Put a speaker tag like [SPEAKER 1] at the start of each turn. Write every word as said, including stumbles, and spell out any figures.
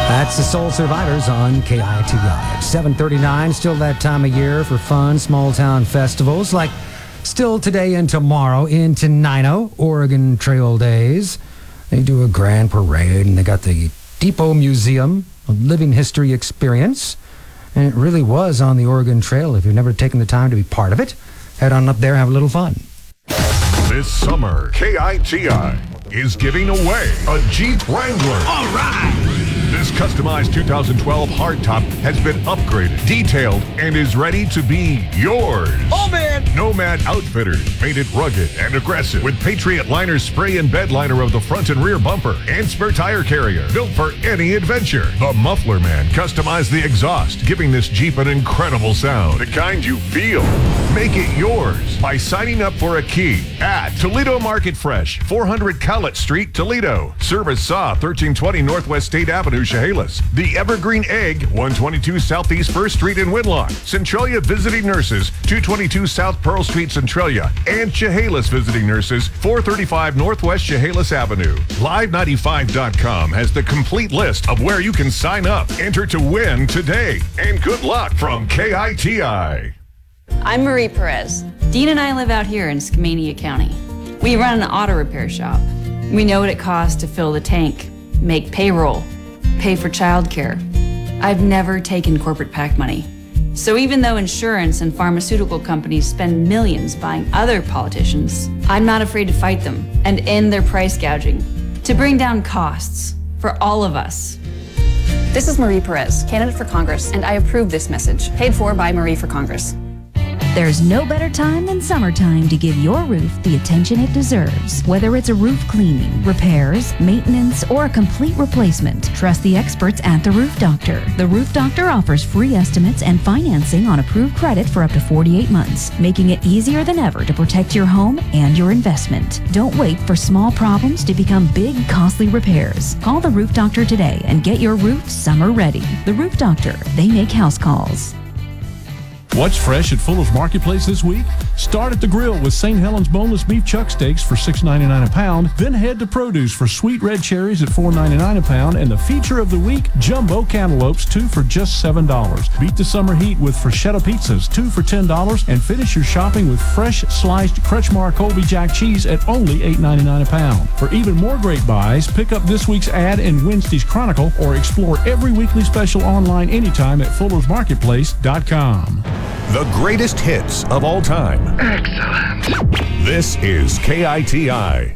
[SPEAKER 1] That's the Soul Survivors on K I T I. seven thirty-nine, still that time of year for fun, small town festivals like still today and tomorrow in Tenino, Oregon Trail Days. They do a grand parade and they got the Depot Museum, a living history experience. And it really was on the Oregon Trail. If you've never taken the time to be part of it, head on up there and have a little fun.
[SPEAKER 2] This summer, K I T I is giving away a Jeep Wrangler.
[SPEAKER 3] All right!
[SPEAKER 2] This customized two thousand twelve hardtop has been upgraded, detailed, and is ready to be yours.
[SPEAKER 3] Oh, man!
[SPEAKER 2] Nomad Outfitters made it rugged and aggressive with Patriot Liner spray and bed liner of the front and rear bumper and spare tire carrier, built for any adventure. The Muffler Man customized the exhaust, giving this Jeep an incredible sound, the kind you feel. Make it yours by signing up for a key at Toledo Market Fresh, four hundred Cowlett Street, Toledo. Service Saw, thirteen twenty Northwest State Avenue, Chehalis. The Evergreen Egg, one twenty-two Southeast First Street in Winlock. Centralia Visiting Nurses, two twenty-two South Pearl Street, Centralia. And Chehalis Visiting Nurses, four thirty-five Northwest Chehalis Avenue. Live ninety-five dot com has the complete list of where you can sign up. Enter to win today. And good luck from K I T I.
[SPEAKER 4] I'm Marie Perez. Dean and I live out here in Skamania County. We run an auto repair shop. We know what it costs to fill the tank, make payroll, pay for childcare. I've never taken corporate PAC money. So even though insurance and pharmaceutical companies spend millions buying other politicians, I'm not afraid to fight them and end their price gouging to bring down costs for all of us.
[SPEAKER 5] This is Marie Perez, candidate for Congress, and I approve this message, paid for by Marie for Congress.
[SPEAKER 6] There's no better time than summertime to give your roof the attention it deserves. Whether it's a roof cleaning, repairs, maintenance, or a complete replacement, trust the experts at The Roof Doctor. The Roof Doctor offers free estimates and financing on approved credit for up to forty-eight months, making it easier than ever to protect your home and your investment. Don't wait for small problems to become big, costly repairs. Call The Roof Doctor today and get your roof summer ready. The Roof Doctor, they make house calls.
[SPEAKER 7] What's fresh at Fuller's Marketplace this week? Start at the grill with Saint Helens boneless beef chuck steaks for six ninety-nine a pound. Then head to produce for sweet red cherries at four ninety-nine a pound. And the feature of the week, jumbo cantaloupes, two for just seven dollars. Beat the summer heat with Freschetta pizzas, two for ten dollars. And finish your shopping with fresh sliced Kretschmar Colby Jack cheese at only eight ninety-nine a pound. For even more great buys, pick up this week's ad in Wednesday's Chronicle or explore every weekly special online anytime at fullers marketplace dot com.
[SPEAKER 2] The greatest hits of all time.
[SPEAKER 3] Excellent.
[SPEAKER 2] This is K I T I.